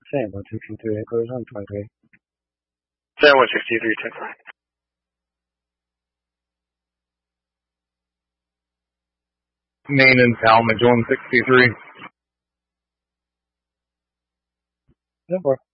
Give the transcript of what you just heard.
Same 163, goes on 23. San 163, 10-5. Main and Talmadge 163. 10-4.